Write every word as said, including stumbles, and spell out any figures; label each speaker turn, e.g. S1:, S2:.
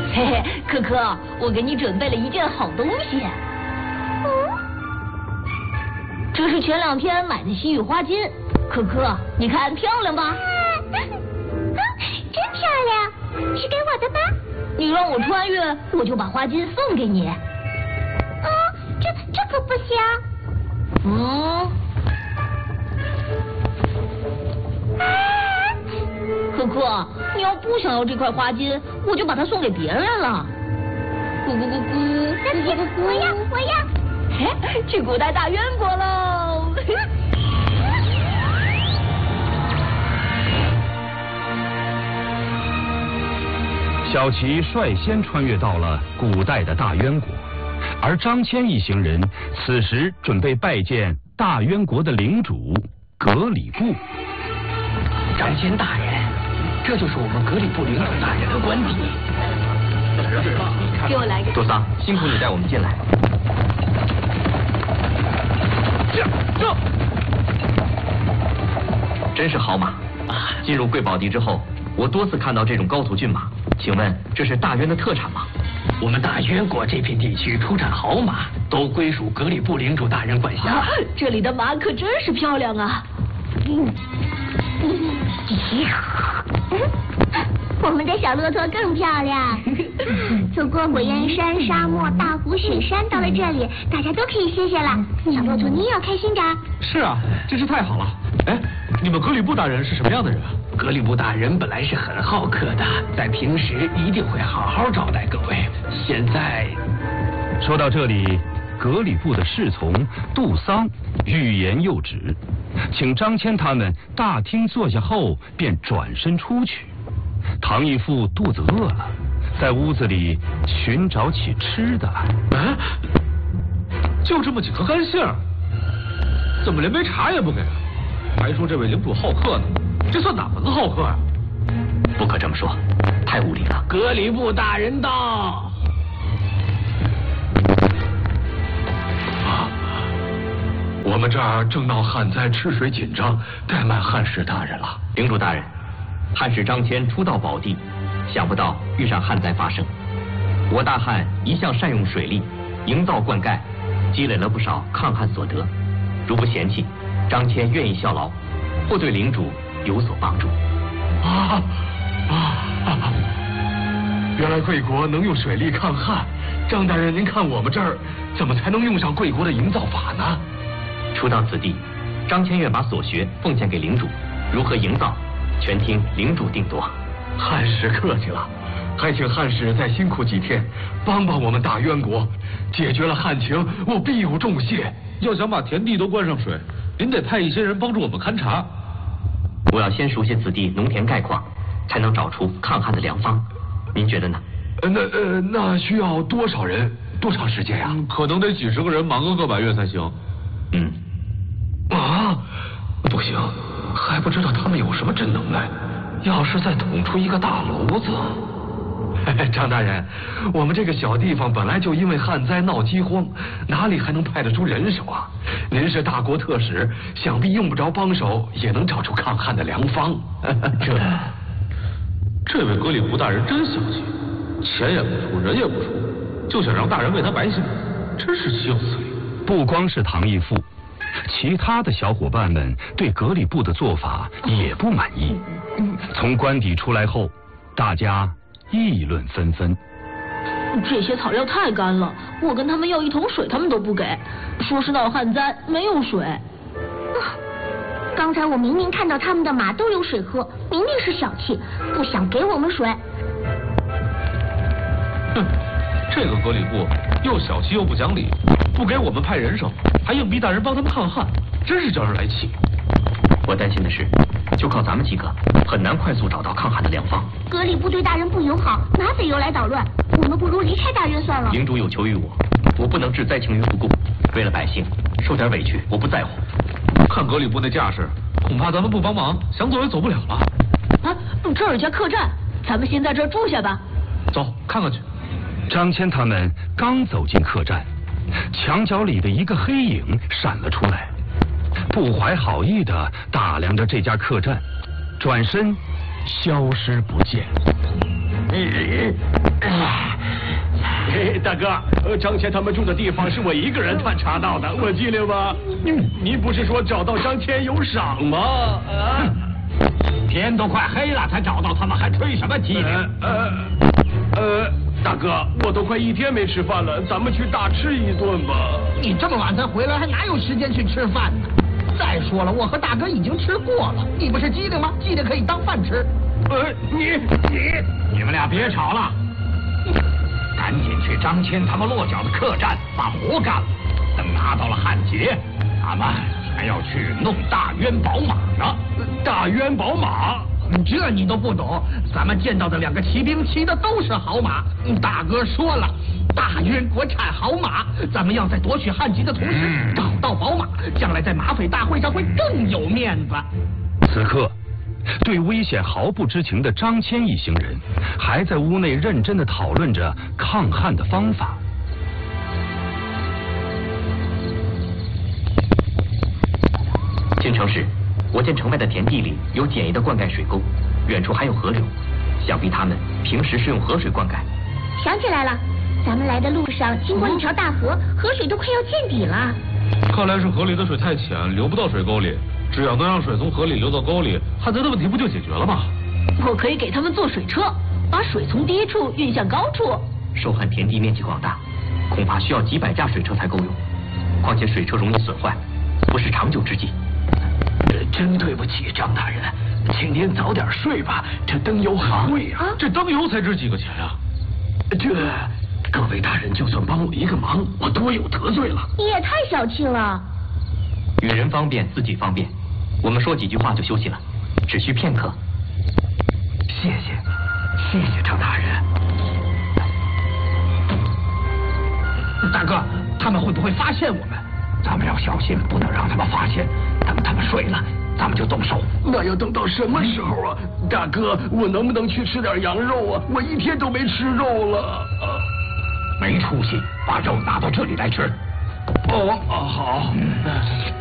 S1: 嘿嘿，可可，我给你准备了一件好东西。
S2: 嗯，
S1: 这是前两天买的西域花巾，可可，你看漂亮吧？
S2: 啊，真漂亮，是给我的吗？
S1: 你让我穿越，我就把花巾送给你。
S2: 哦，这这可不行。
S1: 嗯。
S2: 啊！
S1: 可可，你要不想要这块花巾，我就把它送给别人了。咕咕咕咕，咕咕咕咕，
S2: 我要我要。
S1: 嘿，去古代大渊国喽！
S3: 小琪率先穿越到了古代的大渊国，而张骞一行人此时准备拜见大渊国的领主格里布。
S4: 张骞大人，这就是我们格里布领主大人的官邸。
S1: 给我来个。
S4: 多桑，辛苦你带我们进来。这这，真是好马啊！进入贵宝地之后，我多次看到这种高头骏马，请问这是大渊的特产吗？我们大渊国这片地区出产好马，都归属格里布领主大人管辖。
S1: 啊，这里的马可真是漂亮啊！嗯。
S2: 我们的小骆驼更漂亮。走过火焰山、沙漠、大湖、雪山，到了这里，大家都可以歇歇了。小骆驼，你也要开心点。
S5: 是啊，真是太好了。哎，你们格里布大人是什么样的人啊？
S4: 格里布大人本来是很好客的，在平时一定会好好招待各位。现在，
S3: 说到这里，格里布的侍从杜桑欲言又止，请张骞他们大厅坐下后，便转身出去。唐义父肚子饿了，在屋子里寻找起吃的来。
S5: 啊，就这么几颗干杏，怎么连杯茶也不给？还说这位领主好客呢，这算哪门子好客啊？
S4: 不可这么说，太无礼了。格里布大人到。
S6: 我们这儿正闹旱灾，吃水紧张，怠慢汉使大人了。
S4: 领主大人，汉使张骞初到宝地，想不到遇上旱灾发生。我大汉一向善用水利，营造灌溉，积累了不少抗旱所得。如不嫌弃，张骞愿意效劳，或对领主有所帮助。
S6: 啊啊啊！原来贵国能用水利抗旱，张大人，您看我们这儿怎么才能用上贵国的营造法呢？
S4: 初到此地，张骞愿把所学奉献给领主，如何营造，全听领主定夺。
S6: 汉使客气了，还请汉使再辛苦几天，帮帮我们大渊国，解决了旱情，我必有重谢。
S5: 要想把田地都灌上水，您得派一些人帮助我们勘察。
S4: 我要先熟悉此地农田概况，才能找出抗旱的良方。您觉得呢？
S6: 呃，那呃，那需要多少人？多长时间呀、啊
S5: 嗯？可能得几十个人忙个个百月才行。
S4: 嗯。
S6: 啊，不行，还不知道他们有什么真能耐。要是再捅出一个大娄子，张大人，我们这个小地方本来就因为旱灾闹饥荒，哪里还能派得出人手啊？您是大国特使，想必用不着帮手，也能找出抗旱的良方。
S5: 这，这位格里布大人真小气，钱也不出，人也不出，就想让大人为他百姓，真是岂有此理！
S3: 不光是唐义父，其他的小伙伴们对格里布的做法也不满意。从官邸出来后，大家议论纷纷。
S1: 这些草料太干了，我跟他们要一桶水，他们都不给，说是闹旱灾，没有水。
S2: 刚才我明明看到他们的马都有水喝，明明是小气，不想给我们水。
S5: 哼，这个格里布又小气又不讲理，不给我们派人手，还硬逼大人帮他们抗旱，真是叫人来气。
S4: 我担心的是，就靠咱们几个，很难快速找到抗旱的良方。
S2: 格里布对大人不友好，拿北由来捣乱，我们不如离开大渊算了。
S4: 领主有求于我，我不能置灾情于不顾，为了百姓受点委屈，我不在乎。
S5: 看格里布那架势，恐怕咱们不帮忙，想走也走不了了。
S1: 啊，这儿有家客栈，咱们先在这儿住下吧。
S5: 走，看看去。
S3: 张骞他们刚走进客栈，墙角里的一个黑影闪了出来，不怀好意地打量着这家客栈，转身消失不见。
S4: 嗯
S7: 大哥，呃，张谦他们住的地方是我一个人探查到的，我机灵吗？您您不是说找到张谦有赏吗？啊！
S8: 天都快黑了才找到他们，还吹什么机灵？
S7: 呃呃，大哥，我都快一天没吃饭了，咱们去大吃一顿吧。
S8: 你这么晚才回来，还哪有时间去吃饭呢？再说了，我和大哥已经吃过了，你不是机灵吗？机灵可以当饭吃。
S7: 呃，你你
S8: 你们俩别吵了，赶紧去张谦他们落脚的客栈把活干了。等拿到了汉劫，咱们还要去弄大渊宝马呢。
S7: 大渊宝马？
S8: 这你都不懂？咱们见到的两个骑兵骑的都是好马。大哥说了，大渊国产好马，咱们要在夺取汉籍的同时、嗯、找到宝马，将来在马匪大会上会更有面子。
S3: 此刻，对危险毫不知情的张谦一行人还在屋内认真地讨论着抗汉的方法。
S4: 进城时，我见城外的田地里有简易的灌溉水沟，远处还有河流，想必他们平时是用河水灌溉。
S2: 想起来了，咱们来的路上经过一条大河，河水都快要见底了。
S5: 看来是河里的水太浅，流不到水沟里。只要能让水从河里流到沟里，汉贼的问题不就解决了吗？
S1: 我可以给他们做水车，把水从低处运向高处。
S4: 受旱田地面积广大，恐怕需要几百架水车才够用。况且水车容易损坏，不是长久之计。
S8: 真对不起张大人，请您早点睡吧，这灯油很贵啊。
S5: 这灯油才值几个钱啊？
S8: 这各位大人就算帮我一个忙，我多有得罪了。
S2: 你也太小气了。
S4: 与人方便，自己方便。我们说几句话就休息了，只需片刻。
S8: 谢谢，谢谢张大人。大哥，他们会不会发现我们？咱们要小心，不能让他们发现。等他们睡了，咱们就动手。
S7: 那要等到什么时候啊？大哥，我能不能去吃点羊肉啊？我一天都没吃肉了。
S8: 没出息，把肉拿到这里来吃。
S7: 哦，好。嗯